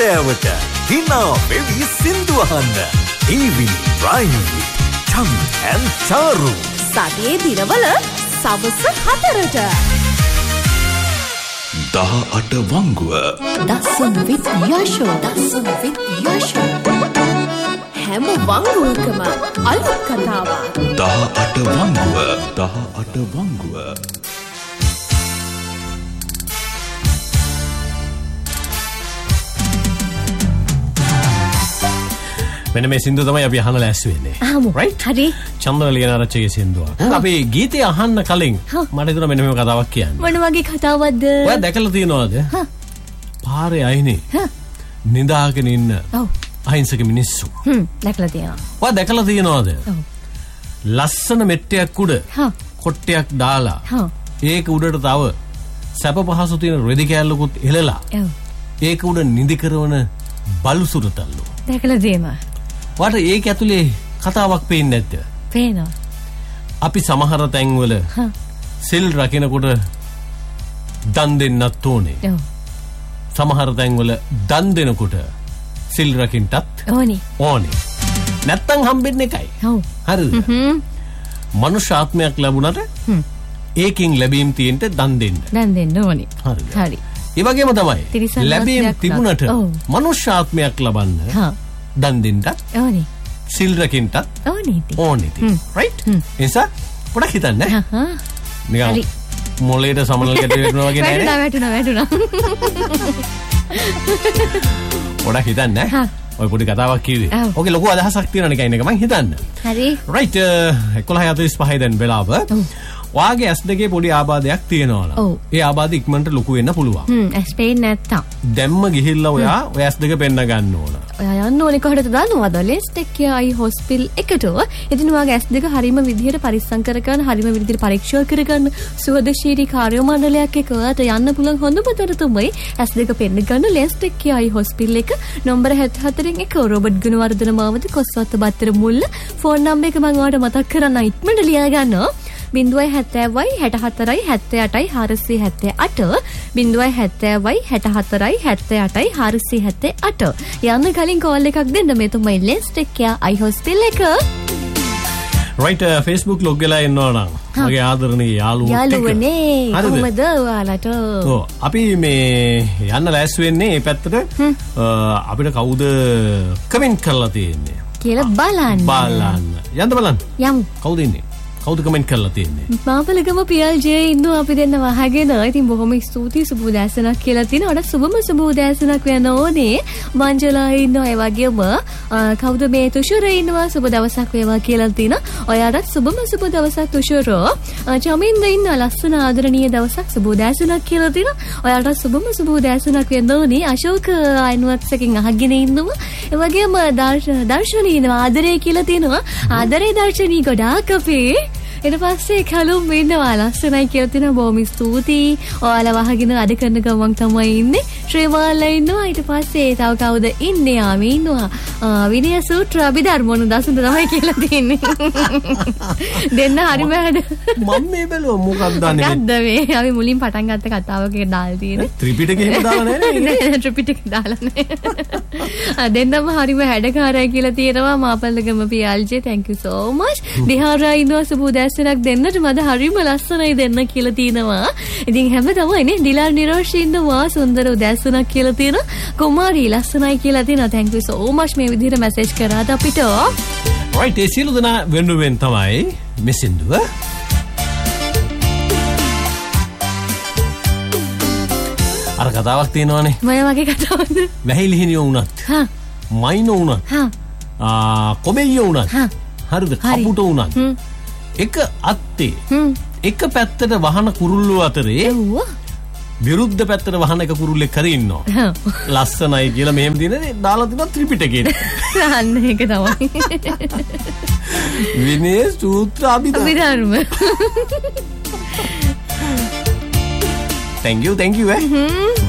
හැන්දෑවට හිනා වෙවි සින්දු අහන්න. ඊවිනි රයිවි චමි and චාරු. සතියේ දිනවල සවස් 4ට 18 වංගුව දසුන් විත් යෂෝ හැම වංගුවකම අලුත් කතාවක්. 18 වංගුව මෙන්න මේ සින්දුව තමයි අපි අහන්න ලෑස්ති වෙන්නේ. right හරි. චන්ද්‍ර ලියනාරච්චිගේ සින්දුව. අපි ගීතය අහන්න කලින් මට හිතුණා මෙන්න මේ කතාවක් කියන්න. මොන වගේ කතාවක්ද? ඔයා දැකලා තියෙනවද? පාරේ අයිනේ නිදාගෙන ඉන්න අහිංසක මිනිස්සු. දැකලා තියෙනවා. ඔයා දැකලා තියෙනවද? ලස්සන මෙට්ටයක් උඩ කොට්ටයක් දාලා ඒක උඩට තව සැප පහසු තියෙන රෙදි කෑල්ලකුත් එලලා ඒක උඩ නිදි කරන බලුසුරතල්ලු. දැකලා තියෙනවා. වට ඒක ඇතුලේ කතාවක් පේන්නේ නැද්ද? පේනවා. අපි සමහර තැන්වල සිල් රකින්නකොට දන් දෙන්නත් ඕනේ. ඔව්. සමහර තැන්වල දන් දෙනකොට සිල් රකින්නත් ඕනේ. නැත්තම් හම්බෙන්නේ එකයි. ඔව්. හරිද? මනුෂ්‍ය ආත්මයක් ලැබුණාට ඒකෙන් ලැබීම් තියෙන්න දන් දෙන්න. දන් දෙන්න ඕනේ. හරිද? හරි. ඒ වගේම තමයි ලැබීම් තිබුණට මනුෂ්‍ය ආත්මයක් ලබන්න දන් දෙන්නත් ඕනේ. සිල් රකින්නත් ඕනේ. right? එසා පොඩක් හිතන්න. නිකන් මොලේට සමනල් කැටේ වෙනවා වගේ නේද? වැටුණා. පොඩක් හිතන්න. ඔය පොඩි කතාවක් කිව්වේ. ඕකේ ලොකු අදහසක් තියෙනවා නිකන් එක මං හිතන්න. හරි. right 11:45 දැන් වෙලාව. ඔයාගේ S2 පොඩි ආබාධයක් තියෙනවා. ඒ ආබාධය ඉක්මනට ලොකු වෙන්න පුළුවන්. S පේන්නේ නැත්තම්. දැම්ම ගිහිල්ලා ඔයා ඔය S2 පෙන්න ගන්න ඕන. ඔයා යන්න ඕනේ කොහෙටද දන්නවද? ලෙස්ටෙක් කියයි හොස්පිටල් එකට. ඉතින් ඔයාගේ S2 හරීම විදිහට පරිස්සම් කරගන්න, හරීම විදිහට පරීක්ෂා කරගන්න සුවදශීලී කාර්ය මණ්ඩලයක් එක්ක ඔයාට යන්න පුළුවන් හොඳම තැන තමයි S2 පෙන්න ගන්න ලෙස්ටෙක් කියයි හොස්පිටල් එක නම්බර 74 1 රොබර්ට් ගුණවර්ධන මාවත කොස්වත්ත බත්තර මුල්ල. ෆෝන් නම්බර් එක මම ඔයාලට මතක් කරන්න ඉක්මනට ලියා ගන්නවා. 070 64 78 478 070 64 78 478 යන්න කලින් කෝල් එකක් දෙන්න මේ තමයි ලෙස්ටෙක් කියා අයි හොස්පිටල් එක. right Facebook log ගලා ඉන්නවා නම් මගේ ආදරණීය යාළුවනේ කොහමද ඔයාලට? ඔව් අපි මේ යන්න ලෑස්ති වෙන්නේ මේ පැත්තට. අපිට කවුද කමෙන්ට් කරලා තියෙන්නේ කියලා බලන්න. යන්න බලන්න. යමු. කවුද ඉන්නේ? කවුද කමෙන්ට් කරලා තියෙන්නේ? මාපලගම PLJ ඉන්නවා අපි දෙන්න වහගෙන. ඉතින් බොහොම ස්තුතියි සුබ උදෑසනක් කියලා තියෙනවා. ඔයාලට සුබ උදෑසනක් වෙන්න ඕනේ. මංජලා ඉන්නවා. ඒ වගේම කවුද මේ තුෂුර ඉන්නවා. සුබ දවසක් වේවා කියලා තියෙනවා. ඔයාලට සුබ දවසක් තුෂුර. චමින්ද ඉන්නවා. ලස්සන ආදරණීය දවසක් සුබ උදෑසනක් කියලා තියෙනවා. ඔයාලට සුබ උදෑසනක් වෙන්න ඕනේ. අශෝක අයනුවත් එකෙන් අහගෙන ඉන්නවා. ඒ වගේම දර්ශනී ඉන්නවා. ආදරේ කියලා තියෙනවා. ආදරේ දර්ශනී ගොඩාක් අපේ. ඊට පස්සේ කලුම් ඉන්නවා ලස්සනයි කියලා තියෙනවා. බොහොම ස්තුතියි. ඔයාලා වහගෙන අද කරන ගමන් තමයි ඉන්නේ. ශ්‍රීමාලා ඉන්නවා. ඊට පස්සේ තව කවුද ඉන්නේ? ආමි ඉන්නවා. විනය සූත්‍ර අභිධර්ම මොන දසුන් තමයි කියලා තියෙන්නේ. දෙන්න හරිම හැද. මම මේ බැලුවා මොකක්ද දන්නේ? මොකක්ද මේ? අපි මුලින් පටන් ගත්ත කතාවක දාලා තියෙන්නේ. ත්‍රිපිටකෙම දාලා නැහැ නේ. ත්‍රිපිටක දාලා නැහැ. දෙන්නම හරිම හැඩකාරයි කියලා තියෙනවා. මාපල්ලගම PLJ thank you so much. දිහාරා ඉන්නවා සුබෝදෑසනක් දෙන්නට මද හරිම ලස්සනයි දෙන්න කියලා තියෙනවා. ඉතින් හැම තමයි නේ ඩිලාර් නිරෝෂ් ඉන්නවා සුන්දර උදෑසනක් කියලා තියෙනවා. කුමාරී ලස්සනයි කියලා තියෙනවා. thank you so much මේ විදිහට මැසේජ් කරාද අපිට. right ඒ සියලු දෙනා වෙනුවෙන් තමයි මේ සින්දුව. අර කතාවක් තියෙනවානේ. මොන වගේ කතාවක්ද? වැහිලිහිනියෝ වුණත්. මයිනෝ වුණත්. කොබෙයියෝ වුණත්. හරිද? කපුටෝ වුණත්. එක අත්තේ එක පැත්තට වහන කුරුල්ලෝ අතරේ විරුද්ධ පැත්තට වහන එක කුරුල්ලෙක් හරි ඉන්නවා. ලස්සනයි කියලා මෙහෙම දිනේ දාලා තිනවා ත්‍රිපිටකේ. අන්න ඒක තමයි. විනය සූත්‍ර අභිධර්ම. thank you